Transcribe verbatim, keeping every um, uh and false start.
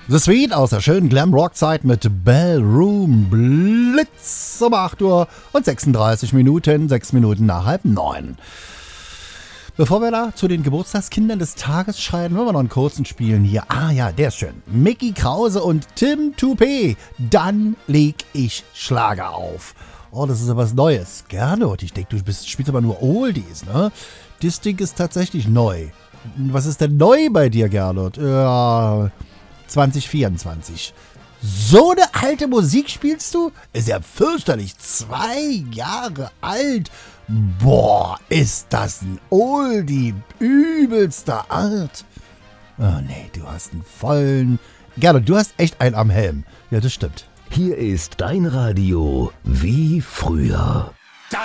The Sweet aus der schönen Glam-Rock-Zeit mit Ballroom Blitz um acht Uhr und sechsunddreißig Minuten, sechs Minuten nach halb neun. Bevor wir da zu den Geburtstagskindern des Tages schreiten, wollen wir noch einen kurzen spielen hier. Ah ja, der ist schön. Mickey Krause und Tim Toupé. Dann leg ich Schlager auf. Oh, das ist ja was Neues. Gerne. Und ich denke, du bist, spielst aber nur Oldies, ne? Das Ding ist tatsächlich neu. Was ist denn neu bei dir, Gernot? Ja, zwanzig vierundzwanzig. So eine alte Musik spielst du? Ist ja fürchterlich. Zwei Jahre alt. Boah, ist das ein Oldie übelster Art. Oh nee, du hast einen vollen... Gernot, du hast echt einen am Helm. Ja, das stimmt. Hier ist dein Radio wie früher.